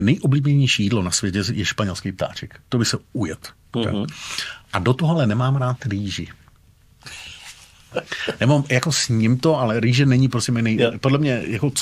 nejoblíbenější jídlo na světě je španělský ptáček. To by se ujet. A do tohohle nemám rád rýži. Nemám, jako sním to, ale rýže není prostě podle mě jako